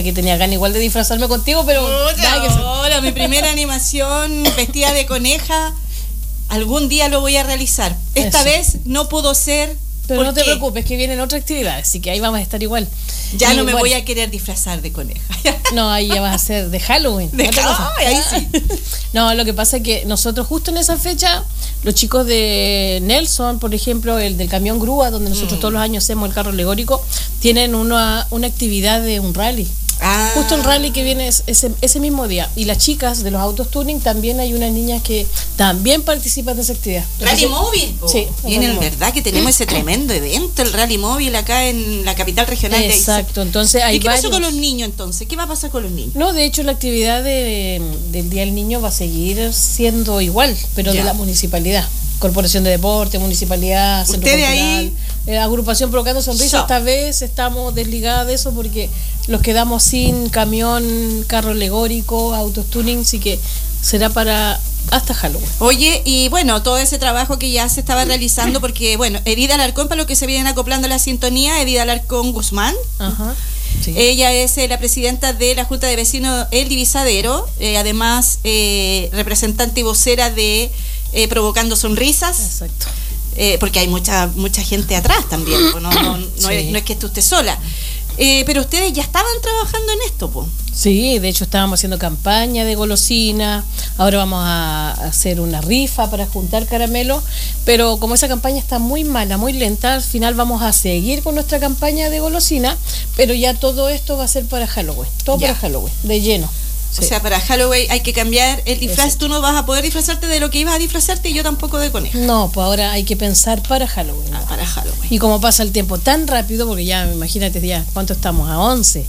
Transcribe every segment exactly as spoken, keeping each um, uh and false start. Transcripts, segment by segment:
que tenía ganas igual de disfrazarme contigo, pero... Puta, hola, mi primera animación vestida de coneja, algún día lo voy a realizar. Esta Eso. vez no pudo ser. Pero no te qué? preocupes, que vienen otras actividades, así que ahí vamos a estar igual. Ya Y no me bueno, voy a querer disfrazar de coneja. No, ahí ya vas a ser de Halloween. De otra cosa. Ay, ahí sí. No, lo que pasa es que nosotros justo en esa fecha, los chicos de Nelson, por ejemplo, el del camión grúa, donde nosotros Mm. todos los años hacemos el carro alegórico, tienen una, una actividad de un rally. Ah. Justo el rally que viene es- ese, ese mismo día. Y las chicas de los autos tuning, también hay unas niñas que también participan de esa actividad. Rally Entonces, Móvil. po. Sí, Viene, Rally Móvil. verdad que tenemos ese tremendo evento, el Rally Móvil, acá en la capital regional de Exacto, entonces hay ¿Y qué pasó varios- con los niños entonces? ¿Qué va a pasar con los niños? No, de hecho la actividad de, del Día del Niño va a seguir siendo igual, pero Ya. de la municipalidad. Corporación de Deporte, Municipalidad, Centro Ustedes Cultural, ahí- eh, Agrupación Provocando Sonrisas. So. Esta vez estamos desligadas de eso porque los quedamos sin camión, carro alegórico, autos tuning, así que será para hasta Halloween. Oye, y bueno, todo ese trabajo que ya se estaba realizando, porque bueno, Edith Alarcón, para los que se vienen acoplando a la sintonía, Edith Alarcón Guzmán, Ajá. Sí. ella es eh, la presidenta de la Junta de Vecinos El Divisadero, eh, además eh, representante y vocera de eh, Provocando Sonrisas, Exacto. eh, porque hay mucha mucha gente atrás también, pues, no, no, no, Sí. es, no es que esté usted sola. Eh, pero ustedes ya estaban trabajando en esto, pues. Sí, de hecho estábamos haciendo campaña de golosina, ahora vamos a hacer una rifa para juntar caramelos, pero como esa campaña está muy mala, muy lenta, al final vamos a seguir con nuestra campaña de golosina, pero ya todo esto va a ser para Halloween, todo Ya. para Halloween, de lleno. Sí. O sea, para Halloween hay que cambiar el disfraz. Exacto. Tú no vas a poder disfrazarte de lo que ibas a disfrazarte y yo tampoco de coneja. No, pues ahora hay que pensar para Halloween. Ah, para Halloween. Y como pasa el tiempo tan rápido, porque ya, imagínate ya, ¿cuánto estamos? A once.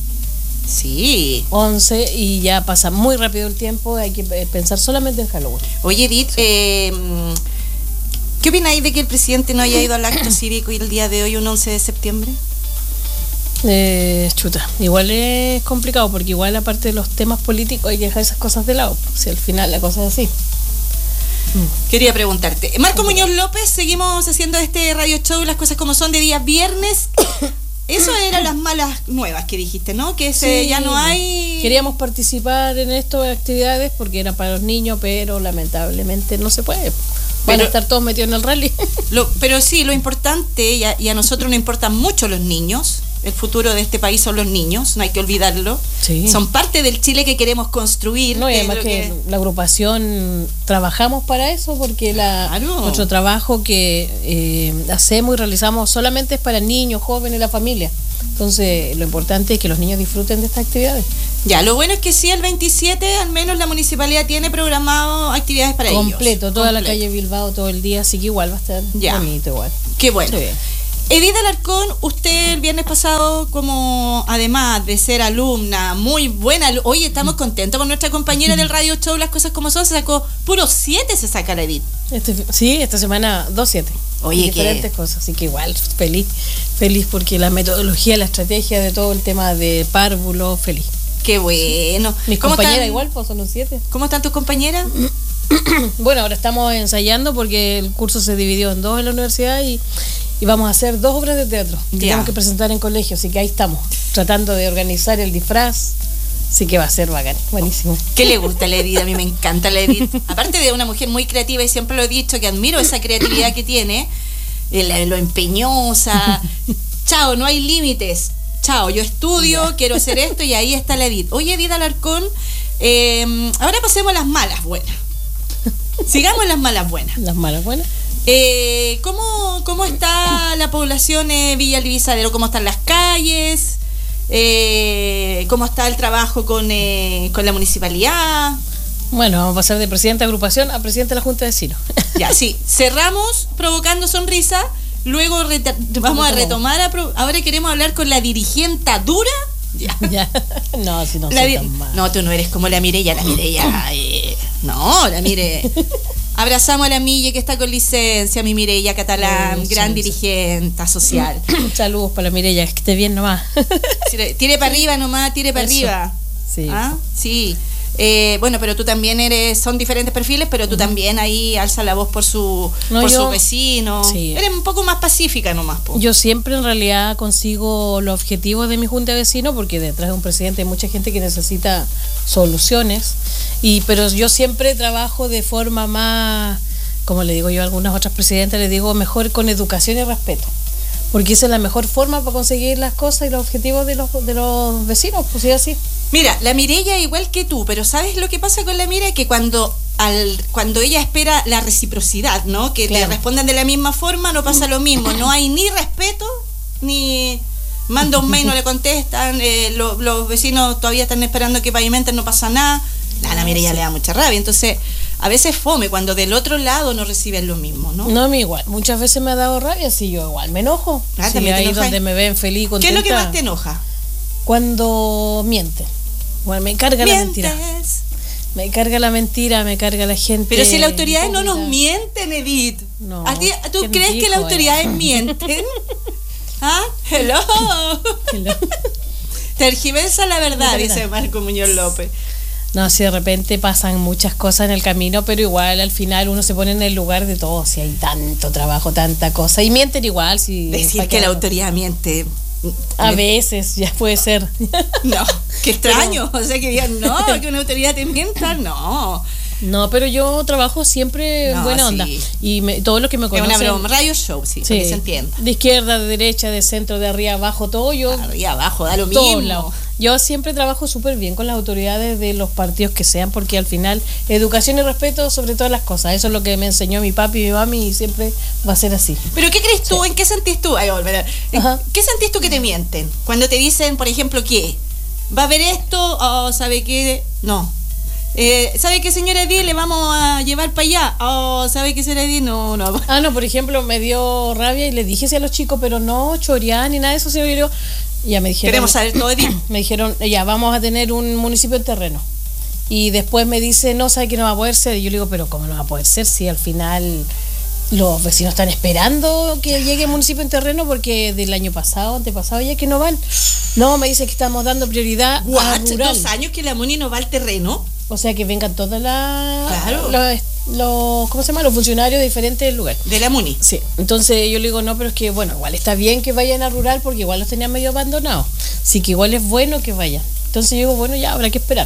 Sí. once y ya pasa muy rápido el tiempo, hay que eh, pensar solamente en Halloween. Oye, Edith, eh, ¿qué opináis de que el presidente no haya ido al acto cívico y el día de hoy, un once de septiembre? Eh, chuta, igual es complicado porque igual aparte de los temas políticos hay que dejar esas cosas de lado, si al final la cosa es así. Quería preguntarte. Marco Muñoz López, seguimos haciendo este radio show, las cosas como son, de día viernes. Eso eran las malas nuevas que dijiste, ¿no? Que ese, Sí, ya no hay... Queríamos participar en estas actividades porque era para los niños, pero lamentablemente no se puede. Van Pero- a estar todos metidos en el rally. Lo- pero sí, lo importante, y a, y a nosotros nos importan mucho los niños, el futuro de este país son los niños, no hay que olvidarlo. Sí. Son parte del Chile que queremos construir. No, y que además lo que, la agrupación trabajamos para eso porque la, Claro. nuestro trabajo que eh, hacemos y realizamos solamente es para niños, jóvenes, la familia. Entonces, lo importante es que los niños disfruten de estas actividades. Ya, lo bueno es que sí, el veintisiete al menos la municipalidad tiene programado actividades para ellos. Completo, toda la Completo. calle Bilbao todo el día, así que igual va a estar Ya. bonito igual. Qué bueno. Sí. Edith Alarcón, usted el viernes pasado, como además de ser alumna, muy buena, alu- oye, estamos contentos con nuestra compañera del radio show, las cosas como son, se sacó puros siete, se saca la Edith. Este, sí, esta semana dos siete. Oye, diferentes que- cosas, así que igual feliz, feliz porque la metodología, la estrategia de todo el tema de párvulo, feliz. Qué bueno. Mis ¿Cómo compañeras están- igual, pues son los siete. ¿Cómo están tus compañeras? Bueno, ahora estamos ensayando porque el curso se dividió en dos en la universidad y, y vamos a hacer dos obras de teatro que Ya. tenemos que presentar en colegio, así que ahí estamos, tratando de organizar el disfraz, así que va a ser bacán, buenísimo. ¿Qué le gusta a la Edith? A mí me encanta la Edith. Aparte de una mujer muy creativa, y siempre lo he dicho, que admiro esa creatividad que tiene, el- lo empeñosa. Chao, no hay límites. Chao, yo estudio, Ya. quiero hacer esto y ahí está la Edith. Oye, Edith Alarcón, eh, ahora pasemos a las malas buenas. Sigamos las malas buenas. Las malas buenas. Eh, ¿cómo, ¿Cómo está la población de Villa El Divisadero? ¿Cómo están las calles? Eh, ¿Cómo está el trabajo con, eh, con la municipalidad? Bueno, vamos a pasar de presidente de agrupación a presidente de la Junta de Vecinos. Ya, sí. Cerramos Provocando Sonrisa. Luego reta- vamos a retomar. A pro- ahora queremos hablar con la dirigenta dura. Ya. Ya. No, si no La soy di- tan mal. no, tú no eres como la Mireya. La Mireya. eh, no, la Mire. Abrazamos a la Mille que está con licencia, mi Mireya Catalán, Sí, sí, gran sí. dirigenta social. Saludos para la Mireya, que esté bien nomás. Tire, tire para arriba nomás, tire para Eso. arriba. Sí. ¿Ah? Sí. Eh, bueno, pero tú también eres, son diferentes perfiles, pero tú uh-huh. también ahí alza la voz por su no, por yo, sus vecinos. Sí. Eres un poco más pacífica nomás. Po. Yo siempre en realidad consigo los objetivos de mi junta de vecinos, porque detrás de un presidente hay mucha gente que necesita soluciones, y pero yo siempre trabajo de forma más, como le digo yo a algunas otras presidentas, le digo mejor con educación y respeto. Porque esa es la mejor forma para conseguir las cosas y los objetivos de los, de los vecinos, pues sí, así. Mira, la Mireya igual que tú, pero ¿sabes lo que pasa con la Mireya? Que cuando al cuando ella espera la reciprocidad, ¿no? Que claro. le respondan de la misma forma, no pasa lo mismo. No hay ni respeto, ni manda un mail, no le contestan, eh, lo, los vecinos todavía están esperando que pavimenten, no pasa nada. A la Mireya sí. le da mucha rabia, entonces a veces fome cuando del otro lado no reciben lo mismo, ¿no? No, a mí igual, muchas veces me ha dado rabia, sí, yo igual me enojo. Ah, sí, ahí enoja? Donde me ven feliz, contenta. ¿Qué es lo que más te enoja? Cuando mienten. Bueno, me carga ¿Mientes? la mentira. Me carga la mentira, me carga la gente. Pero si las autoridades no nos mienten, Edith. No. ¿A ti, ¿Tú crees dijo, que las autoridades eh? mienten? ¿Ah? Hello. Hello. Tergiversa la verdad, dice Marco Muñoz López. No, si de repente pasan muchas cosas en el camino, pero igual al final uno se pone en el lugar de todo, si hay tanto trabajo, tanta cosa, y mienten igual. Si decir que la autoridad miente. A veces, ya puede ser. No, qué extraño, pero, o sea que digan, no, que una autoridad te mienta, no. No, pero yo trabajo siempre en no, buena onda. Sí. Y me, todo lo que me conocen. Es una broma, radio show, sí, sí, para que se entienda. De izquierda, de derecha, de centro, de arriba, abajo, todo yo. Arriba, abajo, da lo mismo. Lados. Yo siempre trabajo súper bien con las autoridades de los partidos que sean, porque al final, educación y respeto sobre todas las cosas. Eso es lo que me enseñó mi papi y mi mami, y siempre va a ser así. ¿Pero qué crees tú? Sí. ¿En qué sentís tú? Ay, volver. ¿Qué sentís tú que te mienten? Cuando te dicen, por ejemplo, que va a haber esto, o sabe qué, no. Eh, ¿Sabe qué, señora Edith? Le vamos a llevar para allá. Oh, ¿sabe qué, señora Edith? No, no. Ah, no, por ejemplo, me dio rabia y le dije sí a los chicos, pero no chorear ni nada de eso, señor. Yo, ya me dijeron. Queremos saber todo, Edith. Me dijeron, ya, vamos a tener un municipio en terreno. Y después me dice, no, ¿sabe que no va a poder ser? Y yo le digo, pero ¿cómo no va a poder ser si al final los vecinos están esperando que llegue el municipio en terreno? Porque del año pasado, antepasado, ya que no van. No, me dice que estamos dando prioridad What? a rural. ¿Dos años que la MUNI no va al terreno? O sea, que vengan todas las... Claro. Los, los, ¿cómo se llama? Los funcionarios de diferentes lugares. De la MUNI. Sí. Entonces yo le digo, no, pero es que, bueno, igual está bien que vayan a rural porque igual los tenían medio abandonados. Así que igual es bueno que vayan. Entonces yo digo, bueno, ya habrá que esperar.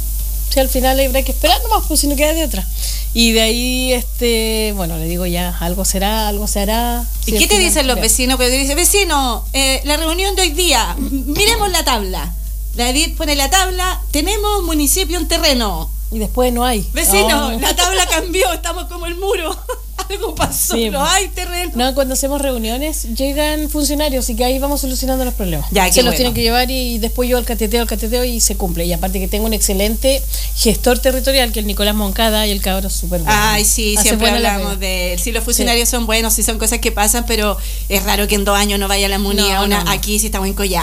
Si al final habrá que esperar nomás, pues si no queda de otra. Y de ahí, este, bueno, le digo ya, algo será, algo se hará. ¿Y qué te dicen los vecinos? Pero te dicen, vecino, eh, la reunión de hoy día, miremos la tabla. La Edith pone la tabla, tenemos municipio en terreno. Y después no hay. Vecino, oh. La tabla cambió, estamos como el muro. Algo pasó, sí. No hay terreno. No, cuando hacemos reuniones llegan funcionarios y que ahí vamos solucionando los problemas. Ya, se bueno. los tienen que llevar y después yo al cateteo, al cateteo y se cumple. Y aparte que tengo un excelente gestor territorial que es el Nicolás Moncada y el cabro es súper bueno. Ay, sí, hace siempre hablamos de él. Sí, los funcionarios sí. son buenos, sí son cosas que pasan, pero es raro que en dos años no vaya a la MUNI no, a una, no, no. Aquí sí estamos en Collao.